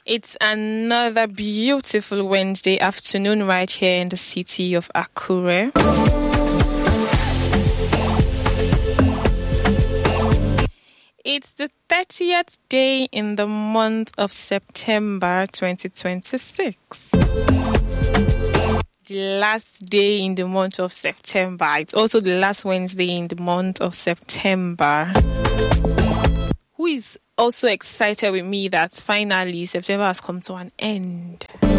It's another beautiful Wednesday afternoon right here in the city of Akure. It's the 30th day in the month of September 2026. The last day in the month of September. It's also the last Wednesday in the month of September. Who is also excited with me that finally September has come to an end?